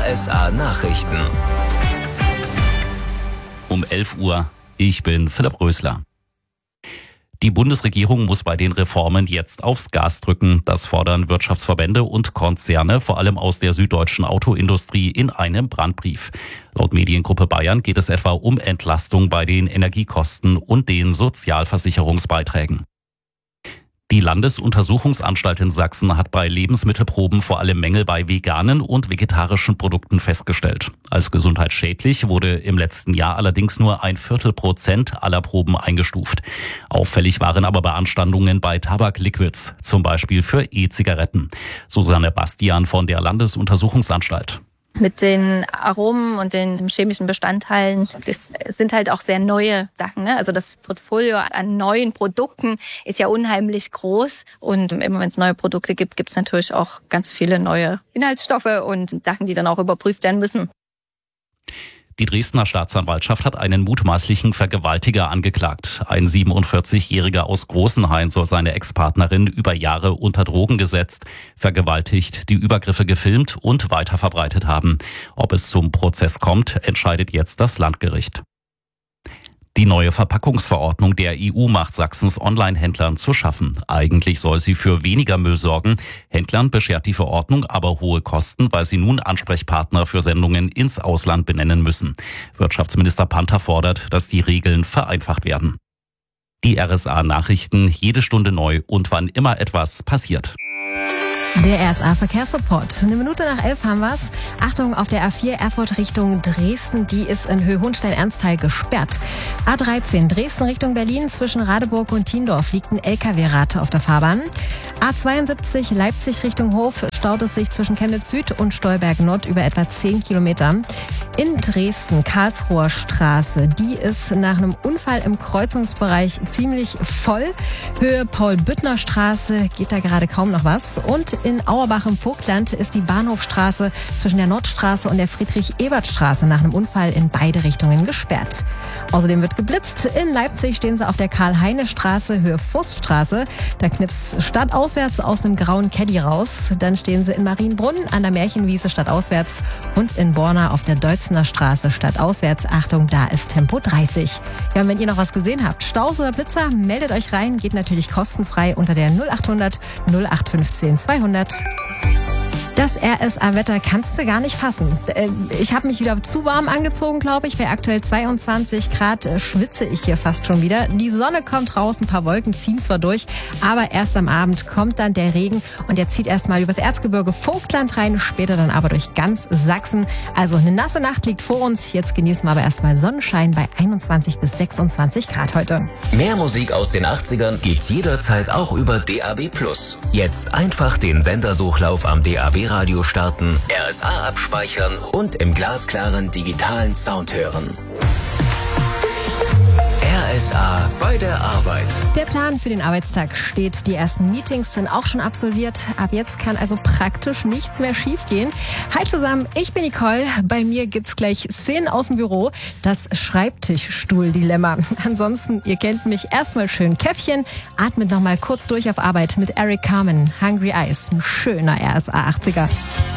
RSA Nachrichten. Um 11 Uhr. Ich bin Philipp Rösler. Die Bundesregierung muss bei den Reformen jetzt aufs Gas drücken. Das fordern Wirtschaftsverbände und Konzerne, vor allem aus der süddeutschen Autoindustrie, in einem Brandbrief. Laut Mediengruppe Bayern geht es etwa um Entlastung bei den Energiekosten und den Sozialversicherungsbeiträgen. Die Landesuntersuchungsanstalt in Sachsen hat bei Lebensmittelproben vor allem Mängel bei veganen und vegetarischen Produkten festgestellt. Als gesundheitsschädlich wurde im letzten Jahr allerdings nur 0,25% aller Proben eingestuft. Auffällig waren aber Beanstandungen bei Tabakliquids, zum Beispiel für E-Zigaretten. Susanne Bastian von der Landesuntersuchungsanstalt. Mit den Aromen und den chemischen Bestandteilen, das sind halt auch sehr neue Sachen, ne? Also das Portfolio an neuen Produkten ist ja unheimlich groß. Und immer wenn es neue Produkte gibt, gibt es natürlich auch ganz viele neue Inhaltsstoffe und Sachen, die dann auch überprüft werden müssen. Die Dresdner Staatsanwaltschaft hat einen mutmaßlichen Vergewaltiger angeklagt. Ein 47-Jähriger aus Großenhain soll seine Ex-Partnerin über Jahre unter Drogen gesetzt, vergewaltigt, die Übergriffe gefilmt und weiterverbreitet haben. Ob es zum Prozess kommt, entscheidet jetzt das Landgericht. Die neue Verpackungsverordnung der EU macht Sachsens Online-Händlern zu schaffen. Eigentlich soll sie für weniger Müll sorgen. Händlern beschert die Verordnung aber hohe Kosten, weil sie nun Ansprechpartner für Sendungen ins Ausland benennen müssen. Wirtschaftsminister Panther fordert, dass die Regeln vereinfacht werden. Die RSA-Nachrichten jede Stunde neu und wann immer etwas passiert. Der RSA-Verkehrssupport. 11:01 haben wir's. Achtung, auf der A4 Erfurt Richtung Dresden, die ist in Höhe Hohenstein-Ernsthal gesperrt. A13 Dresden Richtung Berlin, zwischen Radeburg und Tiendorf liegt ein LKW-Rad auf der Fahrbahn. A72 Leipzig Richtung Hof staut es sich zwischen Chemnitz Süd und Stolberg Nord über etwa 10 Kilometer. In Dresden Karlsruher Straße, die ist nach einem Unfall im Kreuzungsbereich ziemlich voll. Höhe Paul-Büttner Straße geht da gerade kaum noch was. Und in Auerbach im Vogtland ist die Bahnhofstraße zwischen der Nordstraße und der Friedrich-Ebert-Straße nach einem Unfall in beide Richtungen gesperrt. Außerdem wird geblitzt. In Leipzig stehen sie auf der Karl-Heine-Straße, Höhe Vossstraße. Da knipst stadtauswärts aus einem grauen Caddy raus. Dann stehen sie in Marienbrunn an der Märchenwiese stadtauswärts und in Borna auf der Deutzener Straße stadtauswärts. Achtung, da ist Tempo 30. Ja, und wenn ihr noch was gesehen habt, Staus oder Blitzer, meldet euch rein. Geht natürlich kostenfrei unter der 0800 0815 200. Das RSA-Wetter kannst du gar nicht fassen. Ich habe mich wieder zu warm angezogen, glaube ich. Bei aktuell 22 Grad schwitze ich hier fast schon wieder. Die Sonne kommt raus, ein paar Wolken ziehen zwar durch, aber erst am Abend kommt dann der Regen und der zieht erstmal übers Erzgebirge Vogtland rein, später dann aber durch ganz Sachsen. Also eine nasse Nacht liegt vor uns. Jetzt genießen wir aber erstmal Sonnenschein bei 21 bis 26 Grad heute. Mehr Musik aus den 80ern gibt's jederzeit auch über DAB+. Jetzt einfach den Sendersuchlauf am DAB-Radio starten, RSA abspeichern und im glasklaren digitalen Sound hören. RSA bei der Arbeit. Der Plan für den Arbeitstag steht. Die ersten Meetings sind auch schon absolviert. Ab jetzt kann also praktisch nichts mehr schiefgehen. Hi zusammen, ich bin Nicole. Bei mir gibt's gleich Szenen aus dem Büro. Das Schreibtischstuhl-Dilemma. Ansonsten, ihr kennt mich, erstmal schön Käffchen. Atmet nochmal kurz durch auf Arbeit mit Eric Carmen. Hungry Eyes. Ein schöner RSA 80er.